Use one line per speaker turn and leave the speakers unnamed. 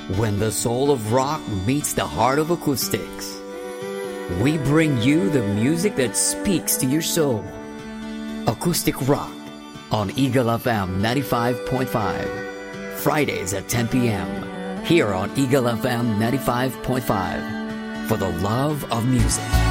When the soul of rock meets the heart of acoustics, we bring you the music that speaks to your soul. Acoustic Rock on Eagle FM 95.5. Fridays at 10 p.m. here on Eagle FM 95.5 for the love of music.